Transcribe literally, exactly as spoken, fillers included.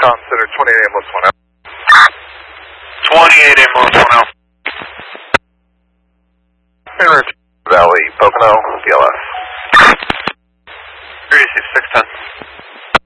Center, twenty-eight ambulance one out. twenty-eight ambulance one out. Valley, Pocono, D L S. three six ten.